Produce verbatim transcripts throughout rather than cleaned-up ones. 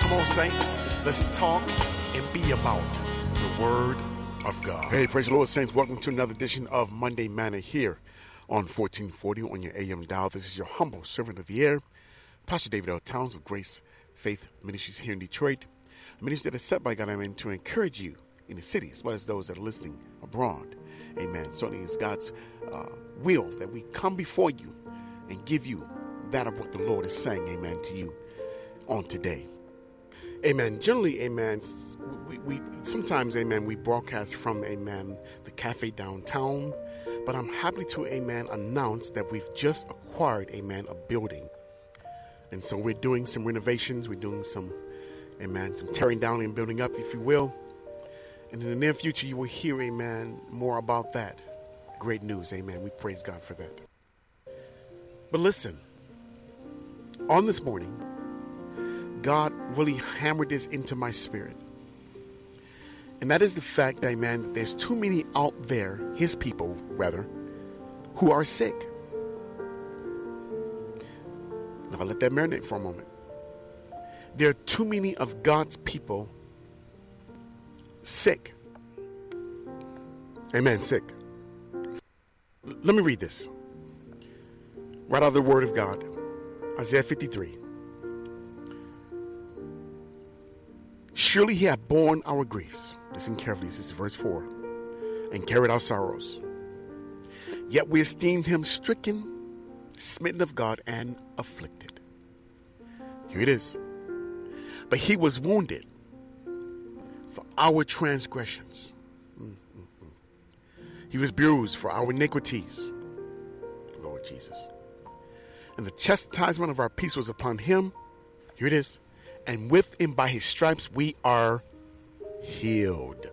Come on, saints. Let's talk and be about the Word of God. Hey, praise the Lord, saints. Welcome to another edition of Monday Manna here on fourteen forty on your A M dial. This is your humble servant of the air, Pastor David L. Towns of Grace Faith Ministries here in Detroit. A ministry that is set by God, amen, to encourage you in the city as well as those that are listening abroad. Amen. Certainly it's God's uh, will that we come before you and give you that of what the Lord is saying, amen, to you on today. Amen. Generally, amen, we, we sometimes, amen, we broadcast from, amen, the cafe downtown. But I'm happy to, amen, announce that we've just acquired, amen, a building. And so we're doing some renovations. We're doing some, amen, some tearing down and building up, if you will. And in the near future, you will hear, amen, more about that. Great news, amen. We praise God for that. But listen, on this morning, God really hammered this into my spirit. And that is the fact that, amen, that there's too many out there, his people, rather, who are sick. Now, I'll let that marinate for a moment. There are too many of God's people sick. Amen, sick. L- let me read this. Right out of the Word of God, Isaiah fifty-three. Surely he hath borne our griefs. Listen carefully, this is verse four. And carried our sorrows. Yet we esteemed him stricken, smitten of God, and afflicted. Here it is. But he was wounded for our transgressions. Mm-mm-mm. He was bruised for our iniquities. Lord Jesus. And the chastisement of our peace was upon him. Here it is. And with him by his stripes we are healed.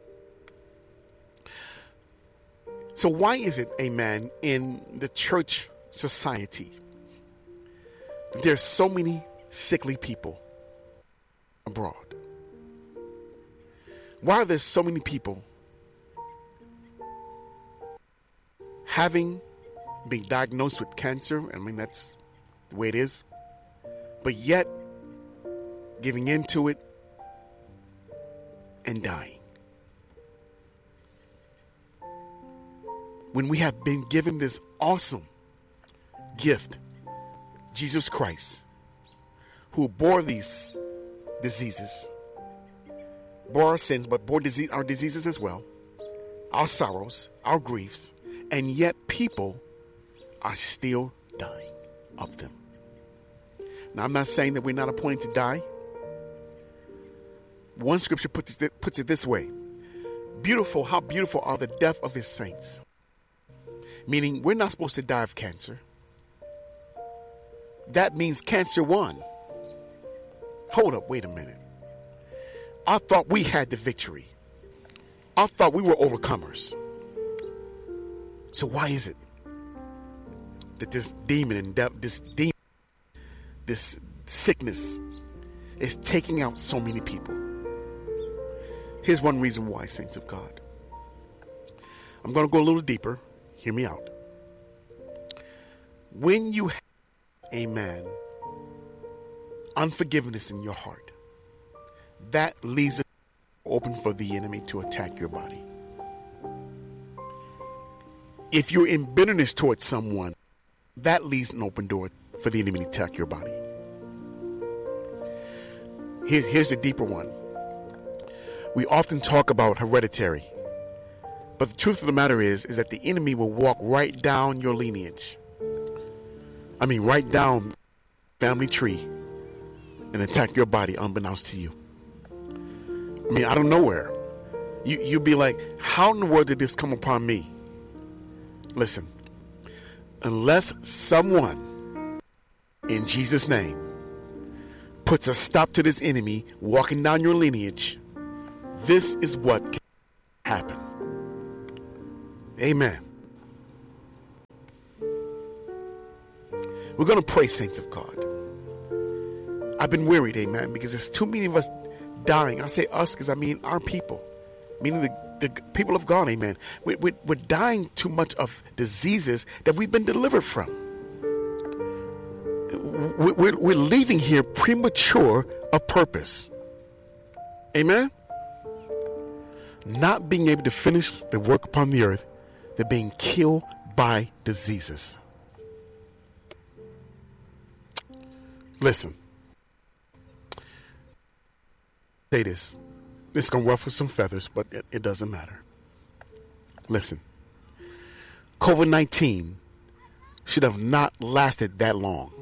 So why is it, amen, in the church society, there's so many sickly people abroad? Why are there so many people having been diagnosed with cancer? I mean, that's the way it is. But yet, giving into it and dying. When we have been given this awesome gift, Jesus Christ, who bore these diseases, bore our sins, but bore disease, our diseases as well, our sorrows, our griefs, and yet people are still dying of them. Now, I'm not saying that we're not appointed to die. One scripture puts it, puts it this way. Beautiful, how beautiful are the death of his saints. Meaning we're not supposed to die of cancer. That means cancer won. Hold up, wait a minute. I thought we had the victory. I thought we were overcomers. So why is it that this demon and de- this demon, this sickness is taking out so many people? Here's one reason why, saints of God. I'm going to go a little deeper. Hear me out. When you have, amen, unforgiveness in your heart, that leaves it open for the enemy to attack your body. If you're in bitterness towards someone, that leaves an open door for the enemy to attack your body. Here, here's the deeper one. We often talk about hereditary, but the truth of the matter is, is that the enemy will walk right down your lineage. I mean, right down family tree and attack your body unbeknownst to you. I mean, out of nowhere. You, you'll be like, how in the world did this come upon me? Listen, unless someone in Jesus' name puts a stop to this enemy walking down your lineage, this is what can happen. Amen. We're going to pray, saints of God. I've been worried, amen, because there's too many of us dying. I say us because I mean our people, meaning the, the people of God, amen. We, we, we're dying too much of diseases that we've been delivered from. We're, we're leaving here premature of purpose. Amen? Not being able to finish the work upon the earth, they're being killed by diseases. Listen. Say this. This is going to ruffle some feathers, but it, it doesn't matter. Listen. COVID nineteen should have not lasted that long.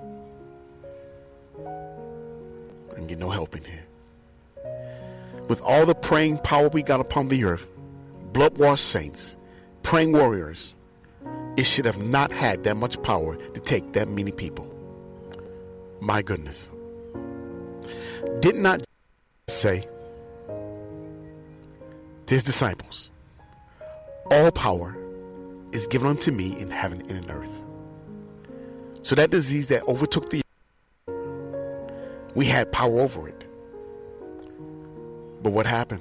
I can get no help in here. With all the praying power we got upon the earth, blood-washed saints, praying warriors, it should have not had that much power to take that many people. My goodness. Did not say to his disciples, all power is given unto me in heaven and in earth. So that disease that overtook the earth, we had power over it. But what happened?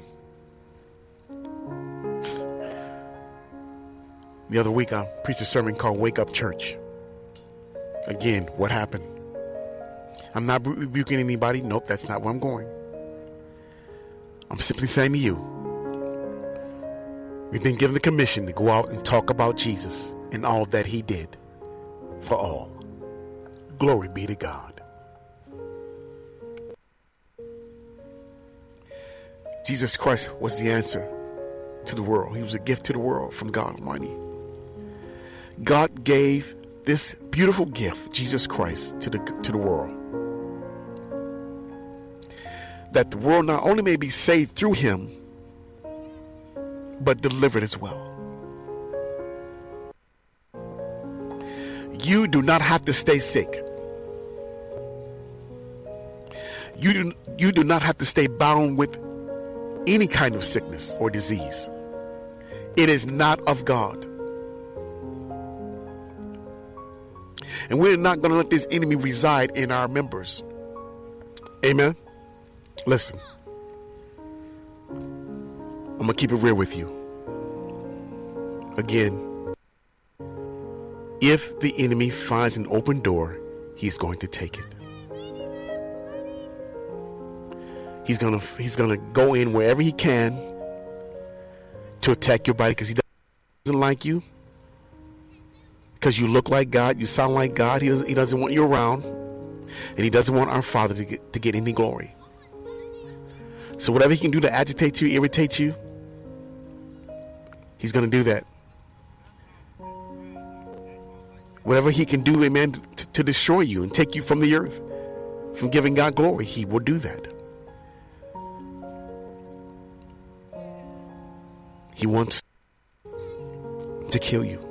The other week I preached a sermon called Wake Up Church. Again, what happened? I'm not rebuking anybody. Nope, that's not where I'm going. I'm simply saying to you, we've been given the commission to go out and talk about Jesus and all that he did for all. Glory be to God. Jesus Christ was the answer to the world. He was a gift to the world from God Almighty. God gave this beautiful gift, Jesus Christ, to the to the world, that the world not only may be saved through him, but delivered as well. You do not have to stay sick. You do, you do not have to stay bound with any kind of sickness or disease. It is not of God. And we're not going to let this enemy reside in our members. Amen. Listen. I'm going to keep it real with you. Again, if the enemy finds an open door, he's going to take it. He's going to he's going to go in wherever he can to attack your body because he doesn't like you. Because you look like God, you sound like God. He doesn't, he doesn't want you around. And he doesn't want our Father to get, to get any glory. So whatever he can do to agitate you, irritate you, he's going to do that. Whatever he can do, amen, to, to destroy you and take you from the earth, from giving God glory, he will do that. He wants to kill you.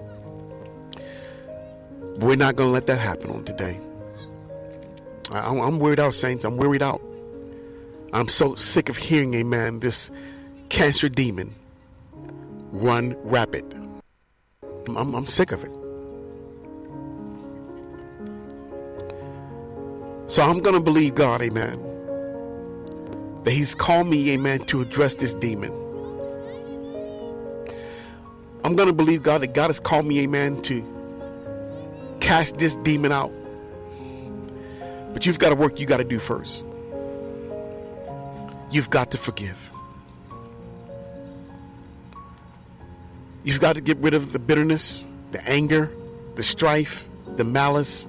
We're not going to let that happen on today. I, I'm worried out, saints. I'm worried out. I'm so sick of hearing, amen, this cancer demon run rapid. I'm, I'm sick of it. So I'm going to believe God, amen, that he's called me, amen, to address this demon. I'm going to believe God that God has called me, amen, to cast this demon out. But you've got to work you got to do first. You've got to forgive. You've got to get rid of the bitterness, the anger, the strife, the malice.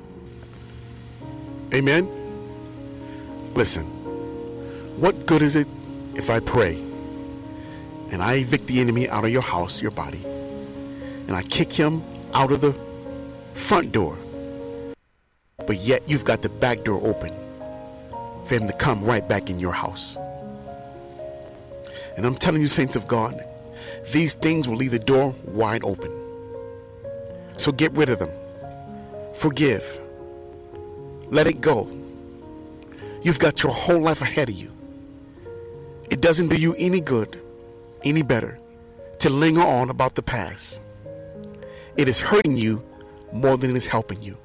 Amen? Listen, what good is it if I pray and I evict the enemy out of your house, your body, and I kick him out of the front door, but yet you've got the back door open for him to come right back in your house? And I'm telling you, saints of God, these things will leave the door wide open. So get rid of them. Forgive. Let it go. You've got your whole life ahead of you. It doesn't do you any good, any better, to linger on about the past. It is hurting you more than it is helping you.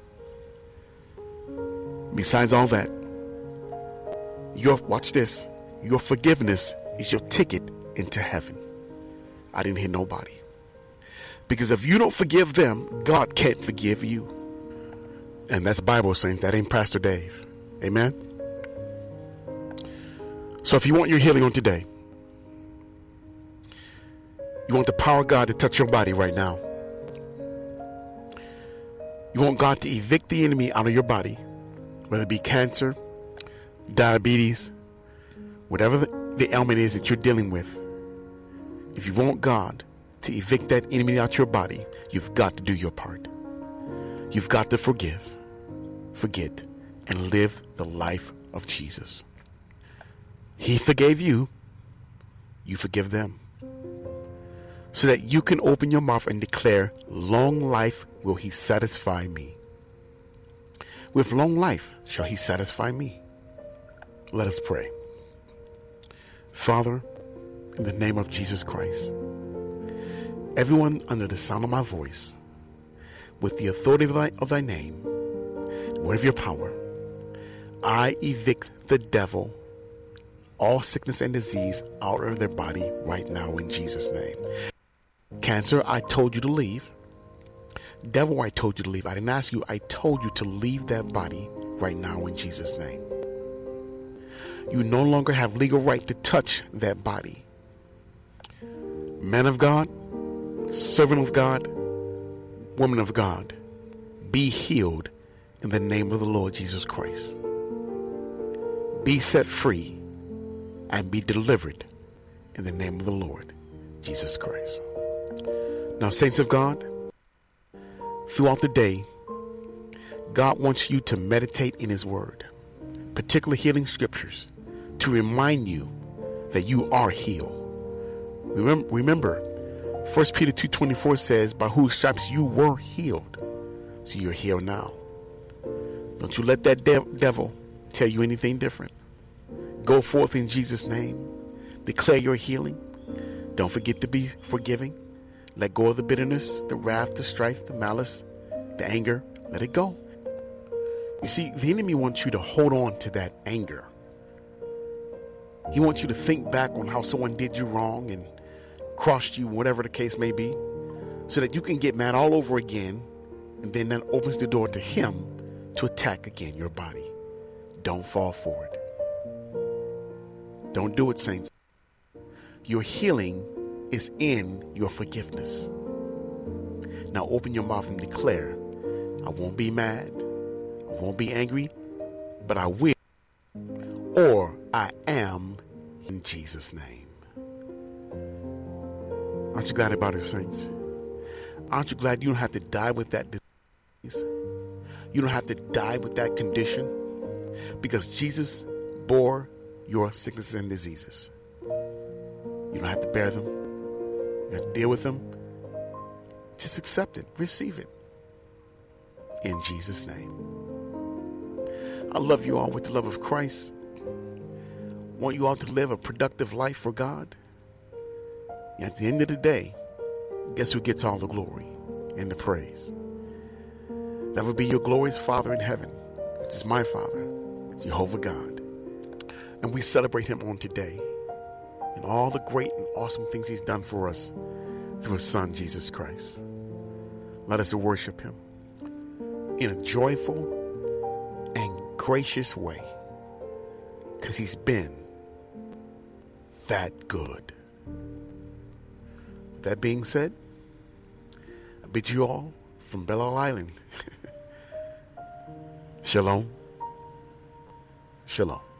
Besides all that, your, watch this, your forgiveness is your ticket into heaven. I didn't hear nobody. Because if you don't forgive them, God can't forgive you. And that's Bible saying, that ain't Pastor Dave. Amen? So if you want your healing on today, you want the power of God to touch your body right now. You want God to evict the enemy out of your body, whether it be cancer, diabetes, whatever the, the ailment is that you're dealing with. If you want God to evict that enemy out your body, you've got to do your part. You've got to forgive, forget, and live the life of Jesus. He forgave you, you forgive them. So that you can open your mouth and declare, long life will he satisfy me. With long life shall he satisfy me. Let us pray. Father, in the name of Jesus Christ, everyone under the sound of my voice, with the authority of thy, of thy name, word of your power, I evict the devil, all sickness and disease out of their body right now in Jesus' name. Cancer, I told you to leave. Devil, I told you to leave. I didn't ask you. I told you to leave that body right now in Jesus' name. You no longer have legal right to touch that body. Man of God, servant of God, woman of God, be healed in the name of the Lord Jesus Christ. Be set free and be delivered in the name of the Lord Jesus Christ. Now, saints of God, throughout the day, God wants you to meditate in his word, particularly healing scriptures, to remind you that you are healed. Remember, remember First Peter two twenty-four says, by whose stripes you were healed. So you're healed now. Don't you let that de- devil tell you anything different. Go forth in Jesus' name. Declare your healing. Don't forget to be forgiving. Let go of the bitterness, the wrath, the strife, the malice, the anger. Let it go. You see, the enemy wants you to hold on to that anger. He wants you to think back on how someone did you wrong and crossed you, whatever the case may be, so that you can get mad all over again, and then that opens the door to him to attack again your body. Don't fall for it. Don't do it, saints. Your healing is in your forgiveness. Now open your mouth and declare, I won't be mad, I won't be angry, but I will, or I am, in Jesus' name. Aren't you glad about it, saints? Aren't you glad you don't have to die with that disease? You don't have to die with that condition, because Jesus bore your sicknesses and diseases. You don't have to bear them. You don't have to deal with them. Just accept it. Receive it. In Jesus' name. I love you all with the love of Christ. Want you all to live a productive life for God. And at the end of the day, guess who gets all the glory and the praise? That would be your glorious Father in heaven, which is my Father, Jehovah God. And we celebrate him on today and all the great and awesome things he's done for us through his Son, Jesus Christ. Let us worship him in a joyful and gracious way, because he's been that good. With that being said, I bid you all from Belle Island. Shalom. Shalom.